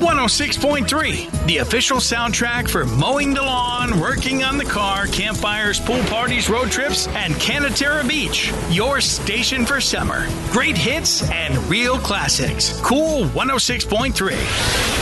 106.3, the official soundtrack for mowing the lawn, working on the car, campfires, pool parties, road trips, and Canatera Beach. Your station for summer. Great hits and real classics. Cool 106.3.